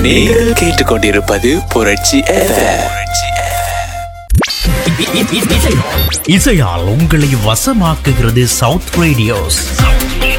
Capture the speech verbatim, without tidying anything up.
நீங்கள் கேட்டுக்கொண்டிருப்பது புரட்சி எஃப் எம். இசையால் உங்களை வசமாக்குகிறது சவுத் ரேடியோஸ்.